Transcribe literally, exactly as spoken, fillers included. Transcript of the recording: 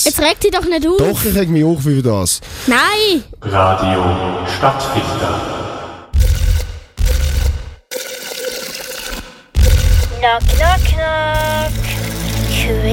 Jetzt reg dich doch nicht auf. Doch, ich reg mich auf für das. Nein. Radio Stadtfilter. Knock, knock, knock. Q